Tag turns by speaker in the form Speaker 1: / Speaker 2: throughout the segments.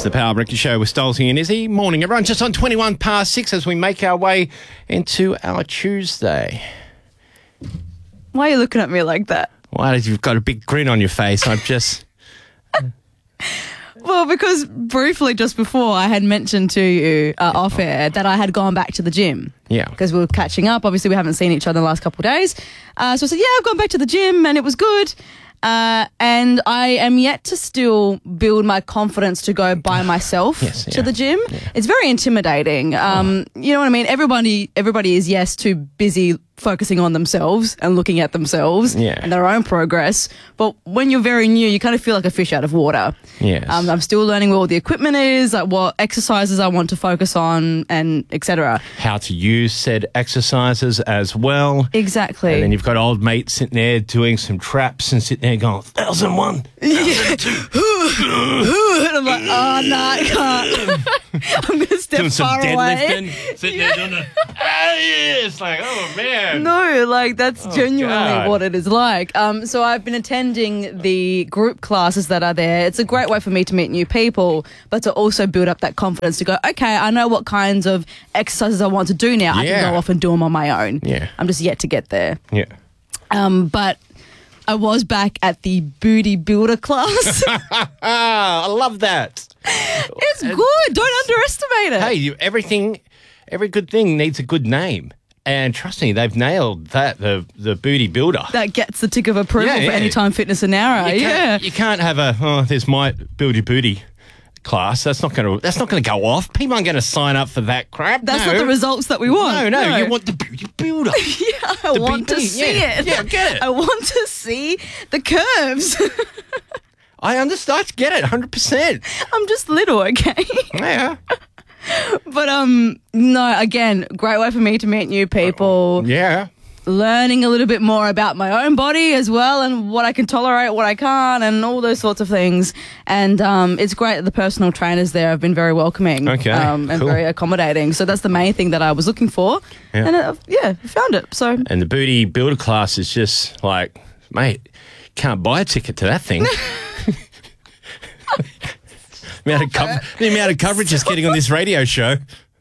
Speaker 1: the Power Breakfast Show with Stolzy and Izzy. Morning, everyone. Just on 21 past 6 as we make our way into our Tuesday.
Speaker 2: Why are you looking at me like that?
Speaker 1: Why did you've got a big grin on your face? I'm just...
Speaker 2: Well, because briefly just before I had mentioned to you off air that I had gone back to the gym.
Speaker 1: Yeah.
Speaker 2: Because we were catching up. Obviously, we haven't seen each other the last couple of days. So I said, yeah, I've gone back to the gym and it was good. And I am yet to still build my confidence to go by myself to the gym. Yeah. It's very intimidating. You know what I mean? Everybody is, too busy focusing on themselves and looking at themselves and their own progress. But when you're very new, you kind of feel like a fish out of water.
Speaker 1: Yes.
Speaker 2: I'm still learning where all the equipment is, like what exercises I want to focus on, and etc.
Speaker 1: How to use said exercises as well.
Speaker 2: Exactly.
Speaker 1: And then you've got old mate sitting there doing some traps and sitting there going, 1,001, 1,002.
Speaker 2: And I'm like, oh, no, I can't. I'm going to step
Speaker 1: doing some
Speaker 2: far away.
Speaker 1: deadlifting, sitting there doing the, it's like, oh, man.
Speaker 2: No, like that's genuinely what it is like. So I've been attending the group classes that are there. It's a great way for me to meet new people, but to also build up that confidence to go, okay, I know what kinds of exercises I want to do now. I can go off and do them on my own. Yeah. I'm just yet to get there.
Speaker 1: Yeah.
Speaker 2: But I was back at the booty builder class.
Speaker 1: I love that.
Speaker 2: It's good. Don't underestimate it.
Speaker 1: Hey, every good thing needs a good name. And trust me, they've nailed that, the booty builder.
Speaker 2: That gets the tick of approval for Anytime Fitness and Hour.
Speaker 1: You can't have there's my build your booty class. That's not going to go off. People aren't going to sign up for that crap.
Speaker 2: That's not the results that we want.
Speaker 1: No. You want the booty builder.
Speaker 2: I want to see it.
Speaker 1: Yeah, get it.
Speaker 2: I want to see the curves.
Speaker 1: I understand. I get it, 100%.
Speaker 2: I'm just little, okay?
Speaker 1: Yeah.
Speaker 2: But no, again, great way for me to meet new people.
Speaker 1: Yeah.
Speaker 2: Learning a little bit more about my own body as well, and what I can tolerate, what I can't, and all those sorts of things. And it's great that the personal trainers there have been very welcoming and very accommodating. So that's the main thing that I was looking for. Yeah. And I found it. So. And
Speaker 1: the booty builder class is just like, mate, can't buy a ticket to that thing. The amount of coverage is getting on this radio show.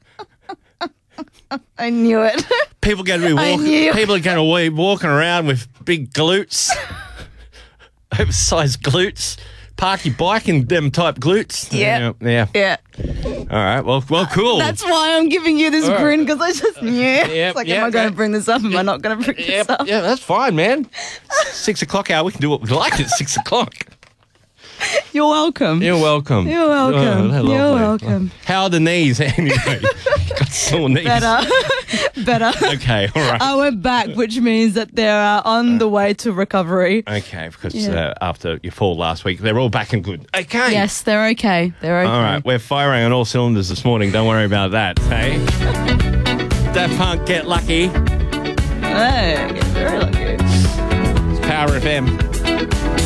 Speaker 2: I knew it.
Speaker 1: People are going to be walking around with big glutes, oversized glutes. Park your bike in them type glutes.
Speaker 2: Yeah.
Speaker 1: All right. Well, cool.
Speaker 2: That's why I'm giving you this grin, because I just knew. Am I going to bring this up? Am I not going to bring this up?
Speaker 1: Yeah, that's fine, man. 6 o'clock hour. We can do what we like at 6 o'clock.
Speaker 2: You're welcome.
Speaker 1: You're welcome.
Speaker 2: You're welcome.
Speaker 1: Oh,
Speaker 2: You're welcome.
Speaker 1: How are the knees anyway? Got sore knees.
Speaker 2: Better.
Speaker 1: Okay, all right.
Speaker 2: I went back, which means that they're on the way to recovery.
Speaker 1: Okay, because after your fall last week, they're all back and good. Okay.
Speaker 2: Yes, they're okay. They're okay.
Speaker 1: All right, we're firing on all cylinders this morning. Don't worry about that, hey? Daft Punk, Get Lucky.
Speaker 2: Hey, get very lucky.
Speaker 1: It's Power FM.